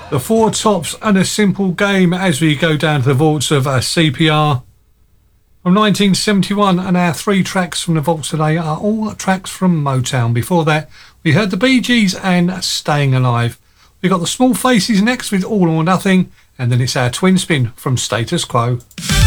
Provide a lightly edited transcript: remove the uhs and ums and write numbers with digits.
The Four Tops and A Simple Game as we go down to the vaults of CPR. From 1971, and our 3 tracks from the vaults today are all tracks from Motown. Before that, we heard the Bee Gees and Staying Alive. We got the Small Faces next with All or Nothing, and then it's our twin spin from Status Quo.